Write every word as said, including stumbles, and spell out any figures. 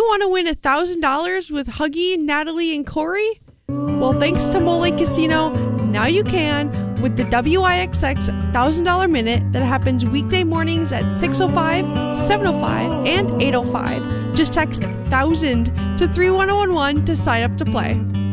you want to win one thousand dollars with Huggy, Natalie, and Corey? Well, thanks to Mole Casino, now you can with the W I X X one thousand dollars Minute that happens weekday mornings at six oh five, seven oh five, and eight oh five. Just text one thousand to three one oh one one to sign up to play.